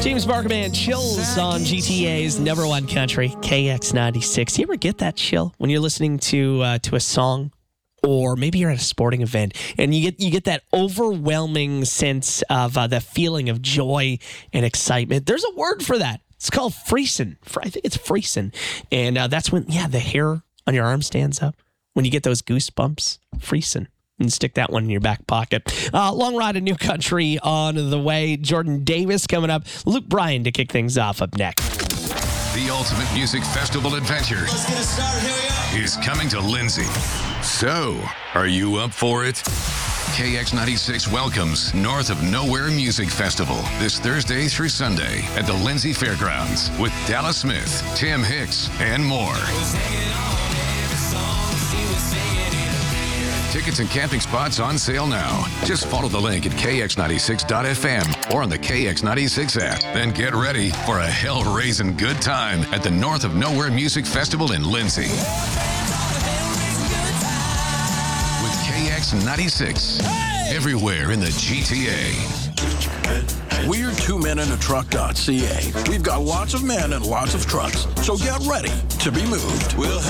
James Barkerman, Chills on GTA's number one country, KX96. You ever get that chill when you're listening to a song, or maybe you're at a sporting event and you get that overwhelming sense of the feeling of joy and excitement? There's a word for that. It's called freesin'. I think it's freesin', and that's when the hair on your arm stands up when you get those goosebumps. Freesin'. And stick that one in your back pocket. Long ride of new country on the way. Jordan Davis coming up. Luke Bryan to kick things off up next. The Ultimate Music Festival Adventure is coming to Lindsay. So, are you up for it? KX96 welcomes North of Nowhere Music Festival this Thursday through Sunday at the Lindsay Fairgrounds with Dallas Smith, Tim Hicks, and more. Tickets and camping spots on sale now. Just follow the link at kx96.fm or on the KX96 app. Then get ready for a hell-raising good time at the North of Nowhere Music Festival in Lindsay. With KX96, everywhere in the GTA. We're twomeninatruck.ca. We've got lots of men and lots of trucks, so get ready to be moved. We'll